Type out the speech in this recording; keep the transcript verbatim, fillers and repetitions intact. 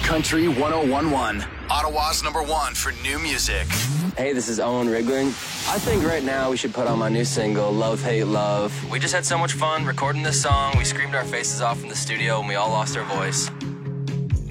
Country one oh one one, Ottawa's number one for new music. Hey, this is Owen Rigling. I think right now we should put on my new single, Love, Hate, Love. We just had so much fun recording this song. We screamed our faces off in the studio and we all lost our voice.